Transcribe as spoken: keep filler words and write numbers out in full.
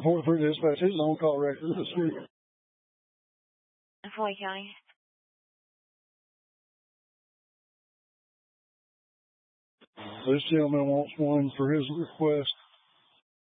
forty-three dispatch, his on-call record this week. Floyd County. This gentleman wants one for his request.